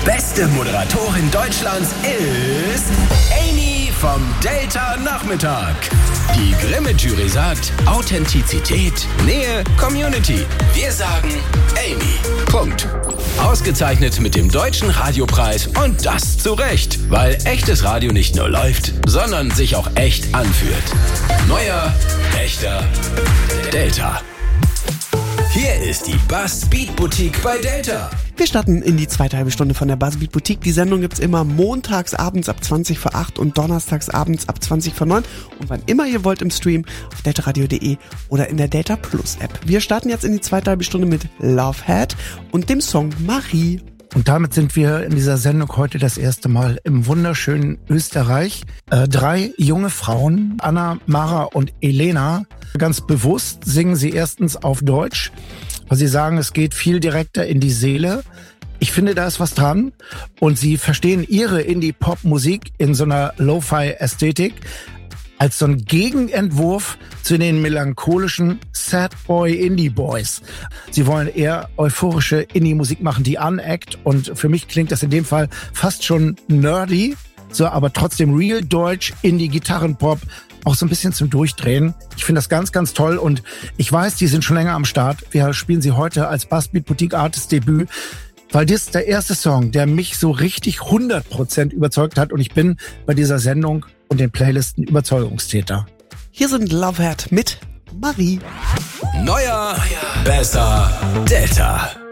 beste Moderatorin Deutschlands ist Amy vom Delta Nachmittag. Die Grimme-Jury sagt Authentizität, Nähe, Community. Wir sagen Amy. Punkt. Ausgezeichnet mit dem Deutschen Radiopreis und das zu Recht, weil echtes Radio nicht nur läuft, sondern sich auch echt anfühlt. Neuer, echter Delta. Hier ist die Buzzbeat Boutique bei Delta. Wir starten in die zweite halbe Stunde von der Buzzbeat Boutique. Die Sendung gibt's immer montags abends ab 20 vor 8 und donnerstags abends ab 20 vor 9. Und wann immer ihr wollt im Stream auf deltaradio.de oder in der Delta Plus App. Wir starten jetzt in die zweite halbe Stunde mit Love Hat und dem Song Marie. Und damit sind wir in dieser Sendung heute das erste Mal im wunderschönen Österreich. 3 junge Frauen, Anna, Mara und Elena. Ganz bewusst singen sie erstens auf Deutsch, weil sie sagen, es geht viel direkter in die Seele. Ich finde, da ist was dran. Und sie verstehen ihre Indie-Pop-Musik in so einer Lo-Fi-Ästhetik als so ein Gegenentwurf zu den melancholischen Sad-Boy-Indie-Boys. Sie wollen eher euphorische Indie-Musik machen, die unackt. Und für mich klingt das in dem Fall fast schon nerdy, so aber trotzdem real deutsch, Indie-Gitarrenpop, auch so ein bisschen zum Durchdrehen. Ich finde das ganz, ganz toll und ich weiß, die sind schon länger am Start. Wir spielen sie heute als Buzzbeat Boutique Artist Debüt, weil das ist der erste Song, der mich so richtig 100% überzeugt hat und ich bin bei dieser Sendung und den Playlisten Überzeugungstäter. Hier sind Love Hat mit Marie. Neuer, besser, Delta.